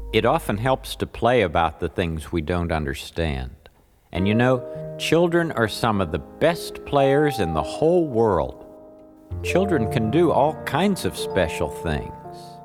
It often helps to play about the things we don't understand. And you know, children are some of the best players in the whole world. Children can do all kinds of special things.